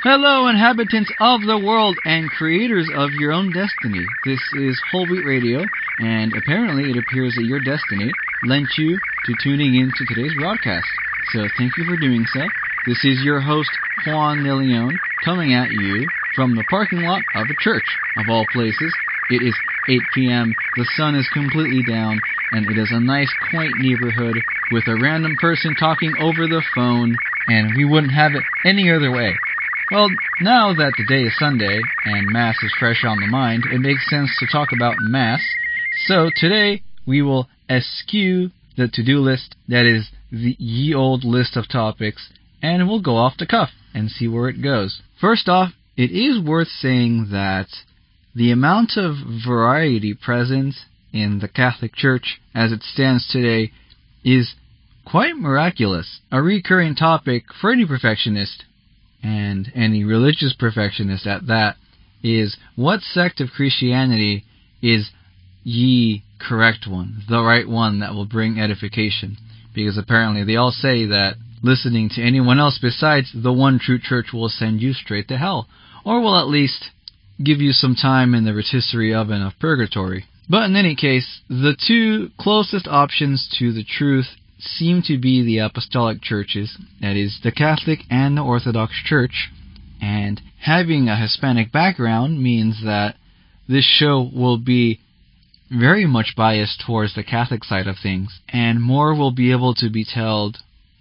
Hello, inhabitants of the world and creators of your own destiny. This is Whole Wheat Radio, and apparently it appears that your destiny lent you to tuning in to today's broadcast. So thank you for doing so. This is your host, Juan De Leon, coming at you from the parking lot of a church, of all places. It is 8 p.m., the sun is completely down, and it is a nice, quaint neighborhood with a random person talking over the phone, and we wouldn't have it any other way. Well, now that the day is Sunday and Mass is fresh on the mind, it makes sense to talk about Mass. So today we will eschew the to-do list, that is the ye old list of topics, and we'll go off the cuff and see where it goes. First off, it is worth saying that the amount of variety present in the Catholic Church as it stands today is quite miraculous. A recurring topic for any perfectionist, and any religious perfectionist at that, is what sect of Christianity is ye correct one, the right one that will bring edification. Because apparently they all say that listening to anyone else besides the one true church will send you straight to hell, or will at least give you some time in the rotisserie oven of purgatory. But in any case, the two closest options to the truth seem to be the apostolic churches, that is, the Catholic and the Orthodox Church, and having a Hispanic background means that this show will be very much biased towards the Catholic side of things, and more will be able to be told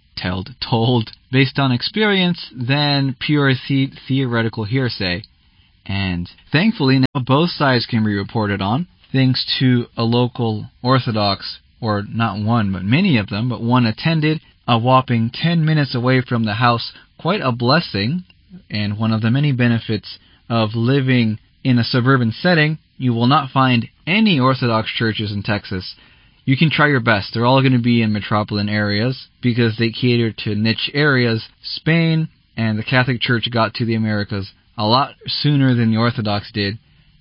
based on experience than pure theoretical hearsay. And thankfully now both sides can be reported on, thanks to a local Orthodox, or not one, but many of them, but one attended a whopping 10 minutes away from the house. Quite a blessing, and one of the many benefits of living in a suburban setting. You will not find any Orthodox churches in Texas. You can try your best. They're all going to be in metropolitan areas because they cater to niche areas. Spain and the Catholic Church got to the Americas a lot sooner than the Orthodox did.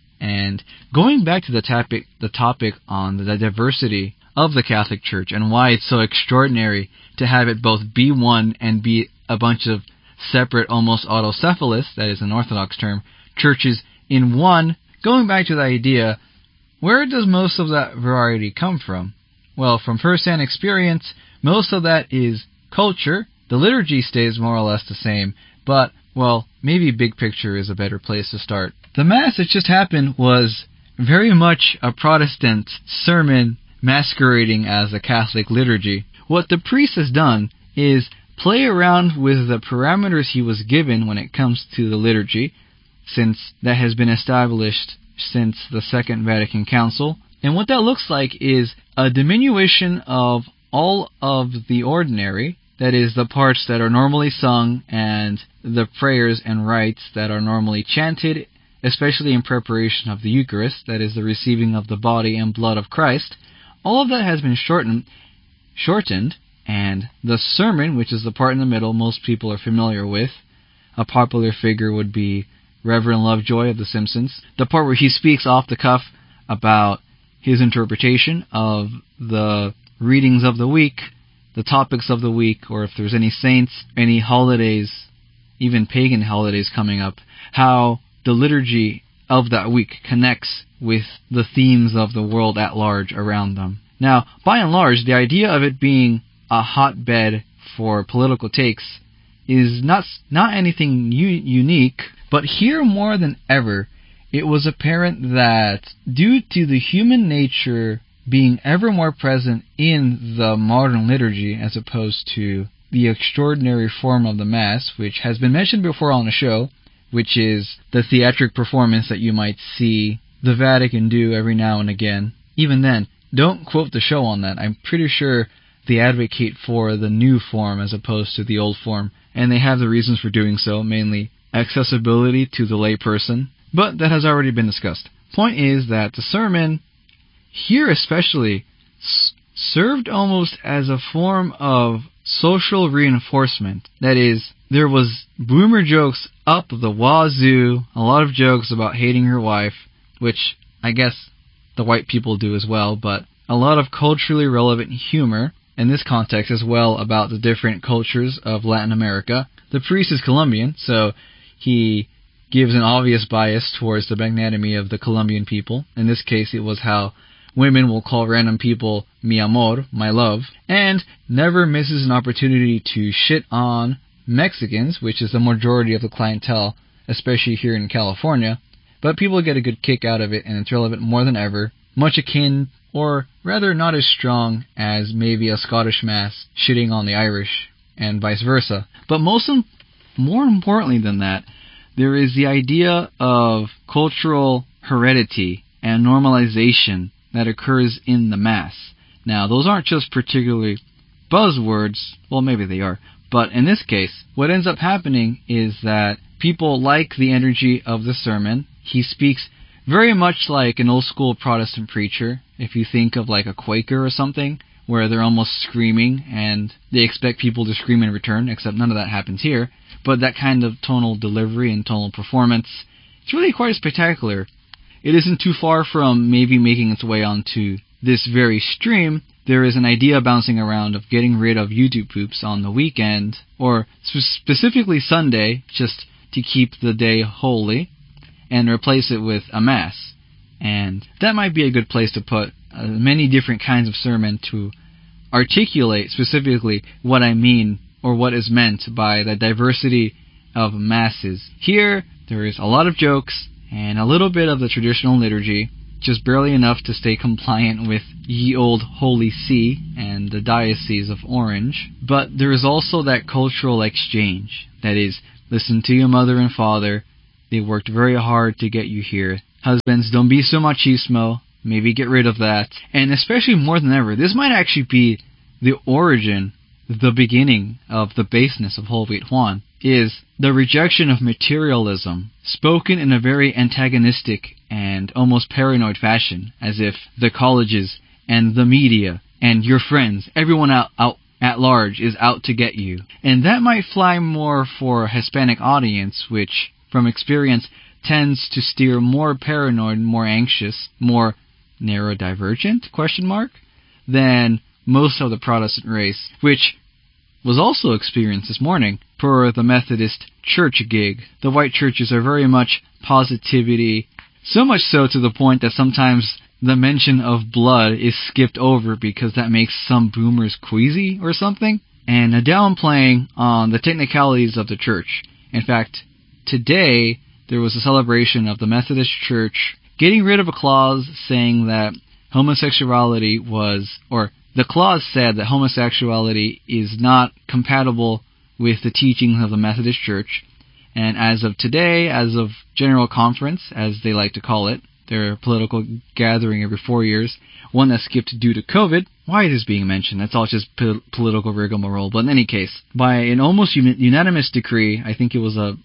And going back to the topic on the diversity of the Catholic Church and why it's so extraordinary to have it both be one and be a bunch of separate, almost autocephalous, that is an Orthodox term, churches in one. Going back to the idea, where does most of that variety come from? Well, from first-hand experience, most of that is culture. The liturgy stays more or less the same, but, well, maybe big picture is a better place to start. The Mass that just happened was very much a Protestant sermon masquerading as a Catholic liturgy. What the priest has done is play around with the parameters he was given when it comes to the liturgy, since that has been established since the Second Vatican Council. And what that looks like is a diminution of all of the ordinary, that is, the parts that are normally sung and the prayers and rites that are normally chanted, especially in preparation of the Eucharist, that is, the receiving of the body and blood of Christ. All of that has been shortened, and the sermon, which is the part in the middle most people are familiar with, a popular figure would be Reverend Lovejoy of The Simpsons, the part where he speaks off the cuff about his interpretation of the readings of the week, the topics of the week, or if there's any saints, any holidays, even pagan holidays coming up, how the liturgy of that week connects with the themes of the world at large around them. Now, by and large, the idea of it being a hotbed for political takes is not anything unique, but here more than ever, it was apparent that due to the human nature being ever more present in the modern liturgy as opposed to the extraordinary form of the Mass, which has been mentioned before on the show, which is the theatric performance that you might see the Vatican do every now and again. Even then, don't quote the show on that. I'm pretty sure they advocate for the new form as opposed to the old form, and they have the reasons for doing so, mainly accessibility to the layperson, but that has already been discussed. Point is that the sermon, here especially, served almost as a form of social reinforcement. That is, there was boomer jokes up the wazoo, a lot of jokes about hating your wife, which I guess the white people do as well, but a lot of culturally relevant humor in this context as well about the different cultures of Latin America. The priest is Colombian, so he gives an obvious bias towards the magnanimity of the Colombian people. In this case, it was how women will call random people mi amor, my love, and never misses an opportunity to shit on Mexicans, which is the majority of the clientele, especially here in California. But people get a good kick out of it, and it's relevant more than ever, much akin, or rather not as strong as maybe a Scottish Mass shitting on the Irish, and vice versa. But more importantly than that, there is the idea of cultural heredity and normalization that occurs in the Mass. Now, those aren't just particularly buzzwords, well, maybe they are, but in this case, what ends up happening is that people like the energy of the sermon. He speaks very much like an old school Protestant preacher, if you think of like a Quaker or something, where they're almost screaming and they expect people to scream in return, except none of that happens here. But that kind of tonal delivery and tonal performance, it's really quite spectacular. It isn't too far from maybe making its way onto this very stream. There is an idea bouncing around of getting rid of YouTube poops on the weekend, or specifically Sunday, just to keep the day holy, and replace it with a Mass. And that might be a good place to put many different kinds of sermon to articulate specifically what I mean, or what is meant by the diversity of Masses. Here, there is a lot of jokes, and a little bit of the traditional liturgy, just barely enough to stay compliant with ye old Holy See and the Diocese of Orange. But there is also that cultural exchange. That is, listen to your mother and father. They worked very hard to get you here. Husbands, don't be so machismo. Maybe get rid of that. And especially more than ever, this might actually be the origin, the beginning of the baseness of Whole Wheat Juan, is the rejection of materialism, spoken in a very antagonistic and almost paranoid fashion, as if the colleges and the media and your friends, everyone out at large is out to get you. And that might fly more for a Hispanic audience, which, from experience, tends to steer more paranoid, more anxious, more neurodivergent, than most of the Protestant race, which was also experienced this morning for the Methodist church gig. The white churches are very much positivity, so much so to the point that sometimes the mention of blood is skipped over because that makes some boomers queasy or something, and a downplaying on the technicalities of the church. In fact, today there was a celebration of the Methodist Church getting rid of a clause saying that homosexuality was, or the clause said that homosexuality is not compatible with the teachings of the Methodist Church. And as of today, as of General Conference, as they like to call it, their political gathering every 4 years, one that skipped due to COVID. Why is this being mentioned? That's all just political rigmarole. But in any case, by an almost unanimous decree, I think it was a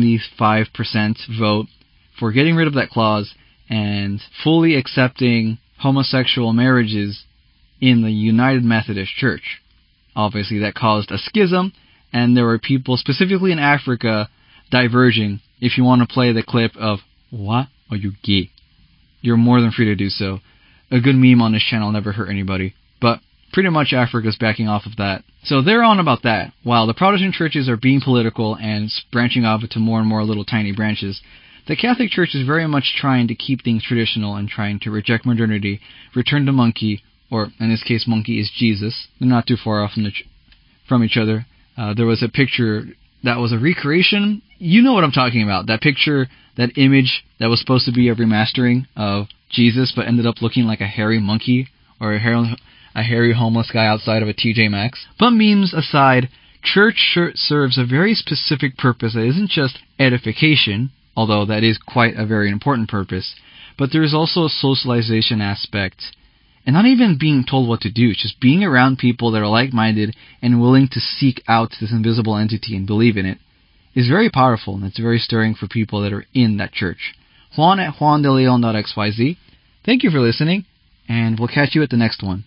95% vote for getting rid of that clause and fully accepting homosexual marriages in the United Methodist Church. Obviously, that caused a schism, and there were people, specifically in Africa, diverging. If you want to play the clip of, "What? Are you gay?" You're more than free to do so. A good meme on this channel never hurt anybody. But pretty much Africa's backing off of that. So they're on about that. While the Protestant churches are being political and branching off into more and more little tiny branches, the Catholic Church is very much trying to keep things traditional and trying to reject modernity, return to monkey, or in this case monkey is Jesus. They're not too far off from each other. There was a picture that was a recreation. You know what I'm talking about. That picture, that image that was supposed to be a remastering of Jesus but ended up looking like a hairy monkey or a hairy homeless guy outside of a TJ Maxx. But memes aside, church serves a very specific purpose that isn't just edification, although that is quite a very important purpose, but there is also a socialization aspect. And not even being told what to do, it's just being around people that are like-minded and willing to seek out this invisible entity and believe in it is very powerful, and it's very stirring for people that are in that church. Juan at juandeleon.xyz. Thank you for listening, and we'll catch you at the next one.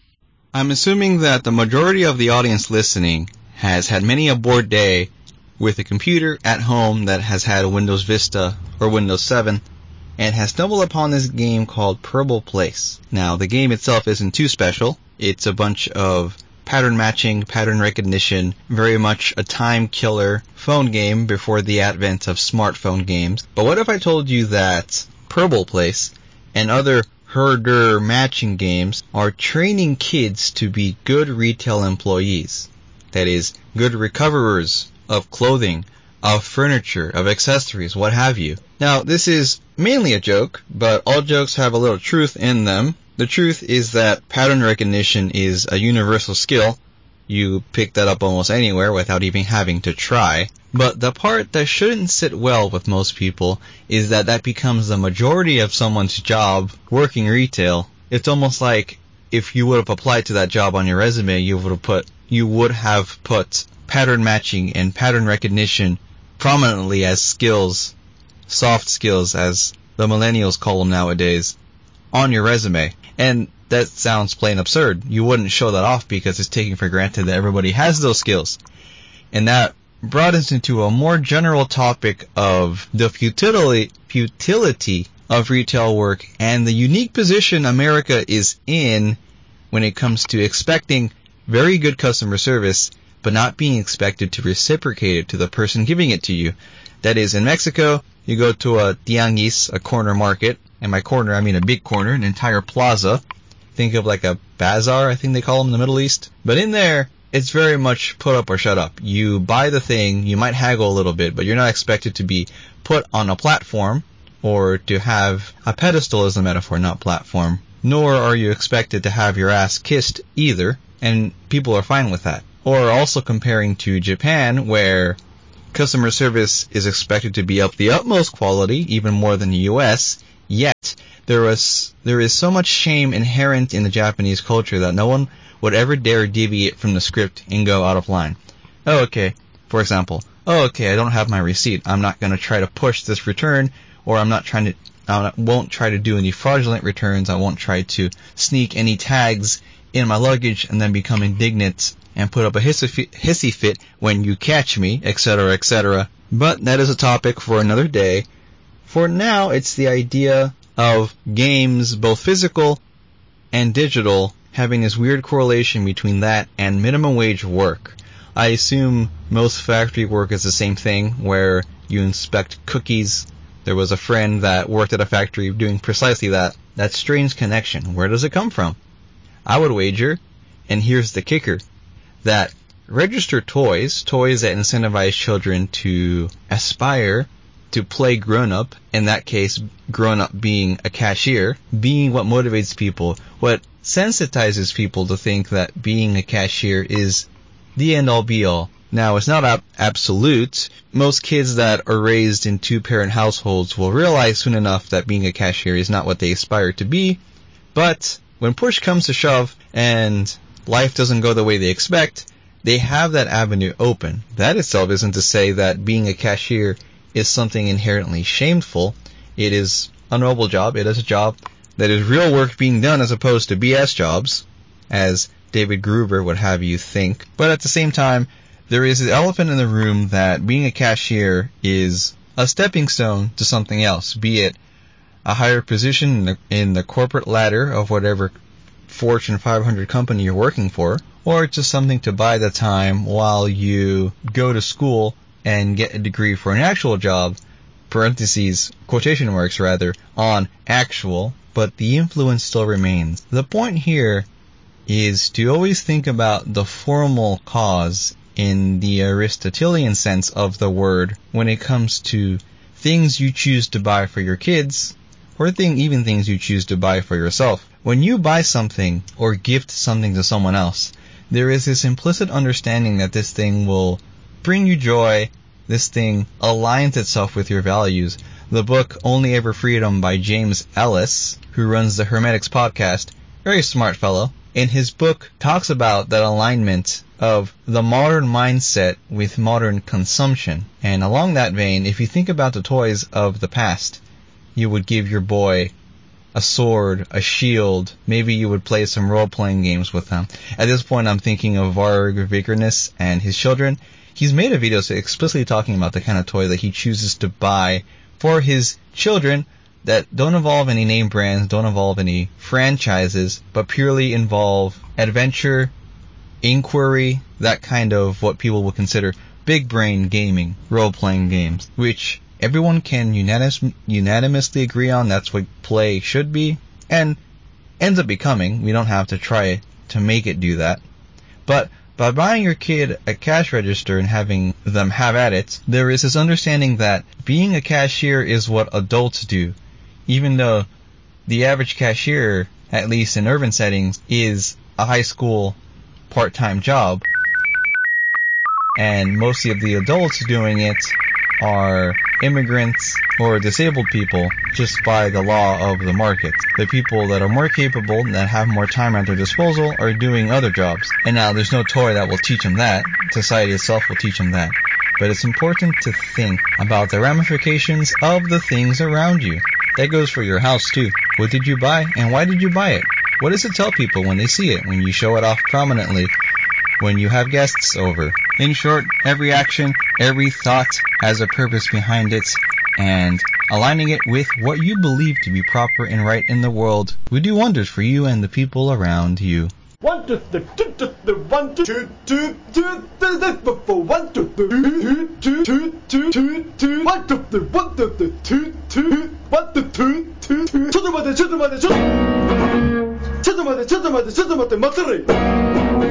I'm assuming that the majority of the audience listening has had many a bored day with a computer at home that has had a Windows Vista or Windows 7 and has stumbled upon this game called Purple Place. Now, the game itself isn't too special. It's a bunch of pattern matching, pattern recognition, very much a time killer phone game before the advent of smartphone games. But what if I told you that Purple Place and other herder matching games are training kids to be good retail employees? That is, good recoverers of clothing, of furniture, of accessories, what have you. Now, this is mainly a joke, but all jokes have a little truth in them. The truth is that pattern recognition is a universal skill. You pick that up almost anywhere without even having to try. But the part that shouldn't sit well with most people is that becomes the majority of someone's job working retail. It's almost like if you would have applied to that job on your resume, you would have put pattern matching and pattern recognition prominently as skills, soft skills as the millennials call them nowadays, on your resume. And that sounds plain absurd. You wouldn't show that off because it's taken for granted that everybody has those skills. And that brought us into a more general topic of the futility of retail work and the unique position America is in when it comes to expecting very good customer service, but not being expected to reciprocate it to the person giving it to you. That is, in Mexico, you go to a tianguis, a corner market, and by corner I mean a big corner, an entire plaza. Think of like a bazaar, I think they call them in the Middle East. But in there, it's very much put up or shut up. You buy the thing, you might haggle a little bit, but you're not expected to be put on a platform or to have a pedestal as a metaphor, not platform. Nor are you expected to have your ass kissed either, and people are fine with that. Or also comparing to Japan, where customer service is expected to be of the utmost quality, even more than the US, yet there is so much shame inherent in the Japanese culture that no one would ever dare deviate from the script and go out of line. Oh, okay. For example, I don't have my receipt. I'm not going to try to push this return, or I won't try to do any fraudulent returns. I won't try to sneak any tags in my luggage and then become indignant and put up a hissy fit when you catch me, etc., etc. But that is a topic for another day. For now, it's the idea of games, both physical and digital, having this weird correlation between that and minimum wage work. I assume most factory work is the same thing, where you inspect cookies. There was a friend that worked at a factory doing precisely that. That strange connection. Where does it come from? I would wager, and here's the kicker, that registered toys that incentivize children to aspire to play grown-up, in that case, grown-up being a cashier, being what motivates people, what sensitizes people to think that being a cashier is the end-all be-all. Now, it's not absolute. Most kids that are raised in two-parent households will realize soon enough that being a cashier is not what they aspire to be, but when push comes to shove and life doesn't go the way they expect, they have that avenue open. That itself isn't to say that being a cashier is something inherently shameful. It is a noble job. It is a job that is real work being done as opposed to BS jobs, as David Gruber would have you think. But at the same time, there is an elephant in the room that being a cashier is a stepping stone to something else, be it a higher position in the corporate ladder of whatever Fortune 500 company you're working for, or just something to buy the time while you go to school and get a degree for an actual job, parentheses, quotation marks rather, on actual, but the influence still remains. The point here is to always think about the formal cause in the Aristotelian sense of the word when it comes to things you choose to buy for your kids, or even things you choose to buy for yourself. When you buy something or gift something to someone else, there is this implicit understanding that this thing will bring you joy, this thing aligns itself with your values. The book Only Ever Freedom by James Ellis, who runs the Hermetics podcast, very smart fellow, in his book talks about that alignment of the modern mindset with modern consumption. And along that vein, if you think about the toys of the past, you would give your boy a sword, a shield, maybe you would play some role-playing games with them. At this point, I'm thinking of Varg Vikernes and his children. He's made a video explicitly talking about the kind of toy that he chooses to buy for his children that don't involve any name brands, don't involve any franchises, but purely involve adventure inquiry, that kind of what people would consider big brain gaming, role-playing games, which everyone can unanimously agree on that's what play should be, and ends up becoming. We don't have to try to make it do that. But by buying your kid a cash register and having them have at it, there is this understanding that being a cashier is what adults do, even though the average cashier, at least in urban settings, is a high school part-time job, and most of the adults doing it are immigrants or disabled people just by the law of the market. The people that are more capable and that have more time at their disposal are doing other jobs. And now there's no toy that will teach them that. Society itself will teach them that. But it's important to think about the ramifications of the things around you. That goes for your house too. What did you buy and why did you buy it? What does it tell people when they see it, when you show it off prominently, when you have guests over? In short, every action, every thought has a purpose behind it, and aligning it with what you believe to be proper and right in the world will do wonders for you and the people around you. 1, 2, 3, 1, 2, 2, 2, 2, 1, 2, 2, 2, 2, 2, 2, 1, 2, 3, 1, 2, 3, 2, 2, 1, 2, 2, 2, ちょっと待って待って待って待って待って待って待って待って